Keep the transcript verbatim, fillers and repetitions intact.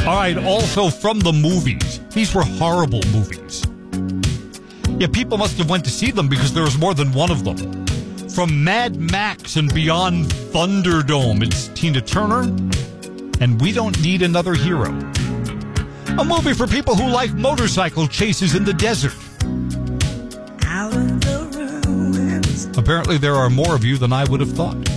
All right, also from the movies. These were horrible movies. Yeah, people must have went to see them because there was more than one of them. From Mad Max and Beyond Thunderdome, it's Tina Turner and We Don't Need Another Hero. A movie for people who like motorcycle chases in the desert. Out of the ruins. Apparently there are more of you than I would have thought.